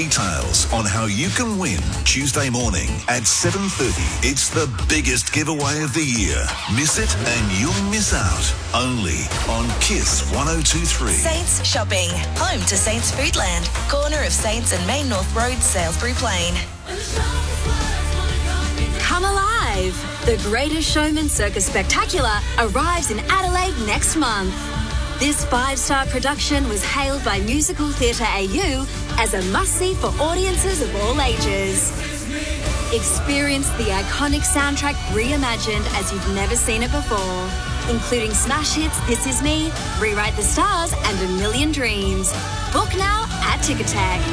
details on how you can win Tuesday morning at 7:30. It's the biggest giveaway of the year. Miss it and you'll miss out. Only on KISS 102.3. Saints Shopping. Home to Saints Foodland. Corner of Saints and Main North Road, Salisbury Plain. Come alive! The Greatest Showman Circus Spectacular arrives in Adelaide next month. This 5-star production was hailed by Musical Theatre AU as a must-see for audiences of all ages. Experience the iconic soundtrack reimagined as you've never seen it before, including smash hits This Is Me, Rewrite the Stars and A Million Dreams. Book now at Ticketek.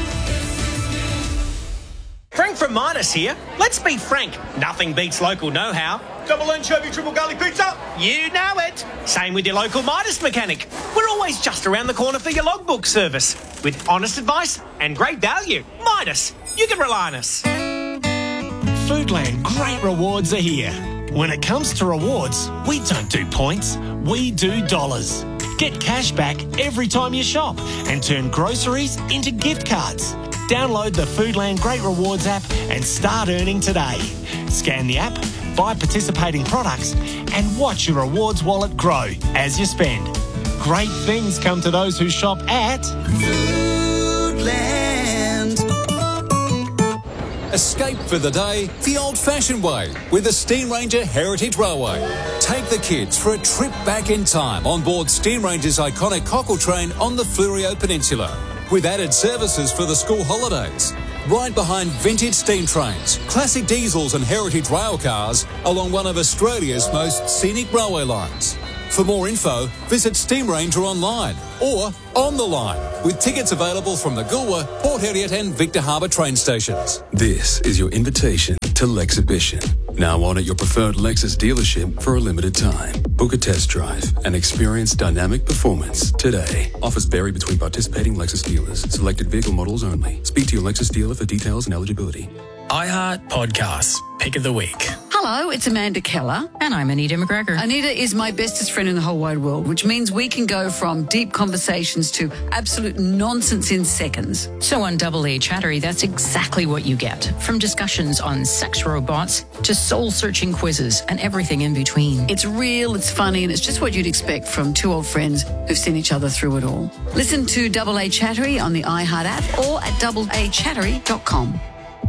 Frank from Midas here. Let's be frank, nothing beats local know-how. Double anchovy, triple garlic pizza. You know it. Same with your local Midas mechanic. We're always just around the corner for your logbook service. With honest advice and great value. Midas, you can rely on us. Foodland Great Rewards are here. When it comes to rewards, we don't do points, we do dollars. Get cash back every time you shop and turn groceries into gift cards. Download the Foodland Great Rewards app and start earning today. Scan the app, buy participating products and watch your rewards wallet grow as you spend. Great things come to those who shop at Foodland. Escape for the day the old-fashioned way with the Steam Ranger Heritage Railway. Take the kids for a trip back in time on board Steam Ranger's iconic cockle train on the Fleurieu Peninsula, with added services for the school holidays. Right behind vintage steam trains, classic diesels and heritage rail cars along one of Australia's most scenic railway lines. For more info, visit Steam Ranger online or on the line, with tickets available from the Goolwa, Port Heriot and Victor Harbour train stations. This is your invitation to Lexhibition. Now on at your preferred Lexus dealership for a limited time. Book a test drive and experience dynamic performance today. Offers vary between participating Lexus dealers. Selected vehicle models only. Speak to your Lexus dealer for details and eligibility. iHeart Podcasts, Pick of the Week. Hello, it's Amanda Keller. And I'm Anita McGregor. Anita is my bestest friend in the whole wide world, which means we can go from deep conversations to absolute nonsense in seconds. So on Double E Chattery, that's exactly what you get. From discussions on sex robots to soul-searching quizzes and everything in between. It's real, it's funny, and it's just what you'd expect from two old friends who've seen each other through it all. Listen to Double A Chattery on the iHeart app or at doubleachattery.com.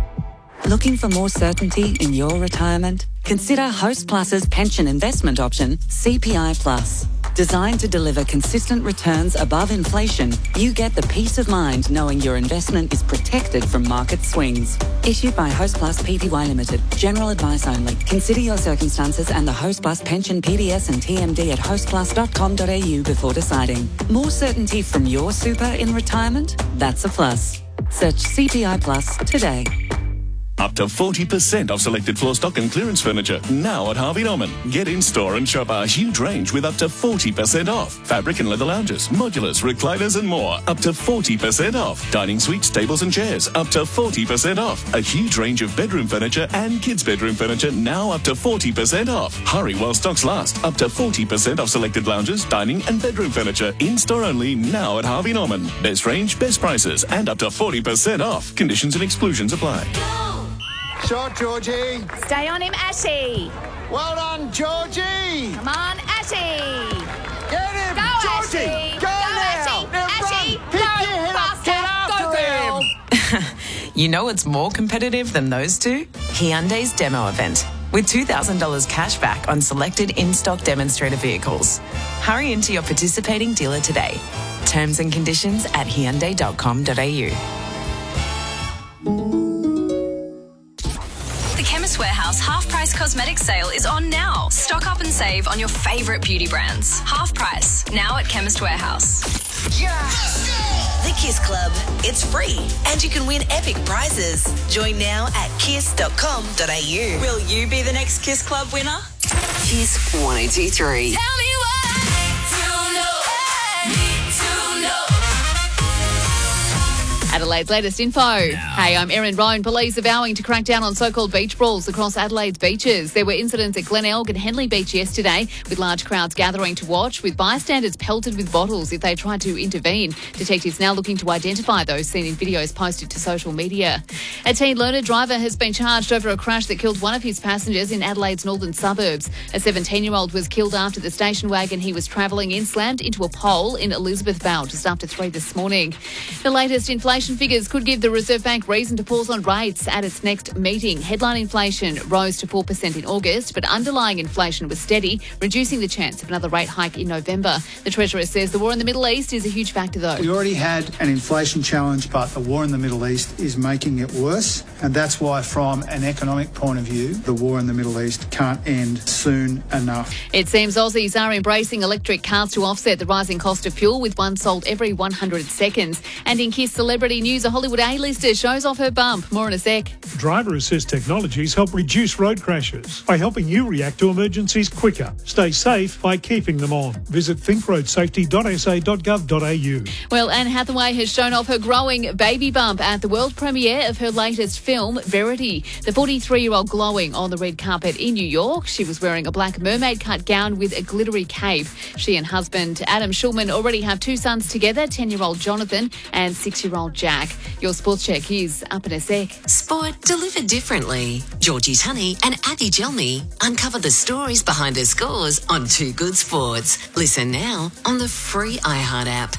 Looking for more certainty in your retirement? Consider Host Plus's pension investment option, CPI Plus. Designed to deliver consistent returns above inflation, you get the peace of mind knowing your investment is protected from market swings. Issued by Host Plus Pty Limited. General advice only. Consider your circumstances and the Host Plus pension PDS and TMD at hostplus.com.au before deciding. More certainty from your super in retirement? That's a plus. Search CPI Plus today. Up to 40% off selected floor stock and clearance furniture now at Harvey Norman. Get in store and shop our huge range with up to 40% off. Fabric and leather lounges, modulars, recliners and more. Up to 40% off. Dining suites, tables and chairs. Up to 40% off. A huge range of bedroom furniture and kids' bedroom furniture now up to 40% off. Hurry while stocks last. Up to 40% off selected lounges, dining and bedroom furniture. In store only now at Harvey Norman. Best range, best prices and up to 40% off. Conditions and exclusions apply. Shot, Georgie. Stay on him, Ashy. Well done, Georgie. Come on, Ashy. Get him, Go, Georgie. Ashy. Go now. Ashy. Ashy. Run. Pick your head up. Get after him. You know what's more competitive than those two? Hyundai's demo event, with $2,000 cash back on selected in-stock demonstrator vehicles. Hurry into your participating dealer today. Terms and conditions at hyundai.com.au. The Chemist Warehouse half-price cosmetics sale is on now. Stock up and save on your favourite beauty brands. Half price, now at Chemist Warehouse. The KISS Club. It's free and you can win epic prizes. Join now at kiss.com.au. Will you be the next KISS Club winner? KISS 102.3. Tell me what I need to know. Adelaide's latest info. Hey, I'm Erin Roan. Police are vowing to crack down on so-called beach brawls across Adelaide's beaches. There were incidents at Glenelg and Henley Beach yesterday, with large crowds gathering to watch, with bystanders pelted with bottles if they tried to intervene. Detectives now looking to identify those seen in videos posted to social media. A teen learner driver has been charged over a crash that killed one of his passengers in Adelaide's northern suburbs. A 17-year-old was killed after the station wagon he was travelling in slammed into a pole in Elizabeth Vale just after 3 this morning. The latest inflation figures could give the Reserve Bank reason to pause on rates at its next meeting. Headline inflation rose to 4% in August, but underlying inflation was steady, reducing the chance of another rate hike in November. The Treasurer says the war in the Middle East is a huge factor, though. We already had an inflation challenge, but the war in the Middle East is making it worse. And that's why, from an economic point of view, the war in the Middle East can't end soon enough. It seems Aussies are embracing electric cars to offset the rising cost of fuel, with one sold every 100 seconds. And in KISS celebrity news, a Hollywood A-lister shows off her bump. More in a sec. Driver assist technologies help reduce road crashes by helping you react to emergencies quicker. Stay safe by keeping them on. Visit thinkroadsafety.sa.gov.au. Well, Anne Hathaway has shown off her growing baby bump at the world premiere of her latest film, Verity. The 43-year-old glowing on the red carpet in New York. She was wearing a black mermaid-cut gown with a glittery cape. She and husband Adam Schulman already have 2 sons together, 10-year-old Jonathan and 6-year-old Jack. Your sports check is up in a sec. Sport delivered differently. Georgie Tunney and Abby Gelmy uncover the stories behind the scores on Too Good Sports. Listen now on the free iHeart app.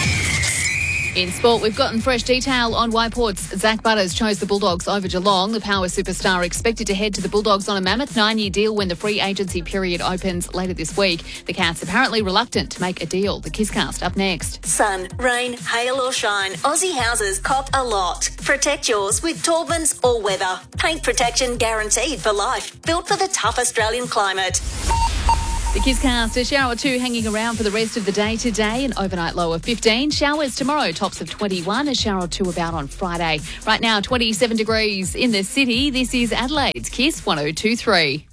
In sport, we've gotten fresh detail on why Port's Zach Butters chose the Bulldogs over Geelong. The power superstar expected to head to the Bulldogs on a mammoth 9-year deal when the free agency period opens later this week. The Cats apparently reluctant to make a deal. The KISScast up next. Sun, rain, hail or shine, Aussie houses cop a lot. Protect yours with Taubman's All Weather. Paint protection guaranteed for life. Built for the tough Australian climate. The KISScast, a shower or two hanging around for the rest of the day today. An overnight low of 15. Showers tomorrow, tops of 21. A shower or two about on Friday. Right now, 27 degrees in the city. This is Adelaide's KISS 102.3.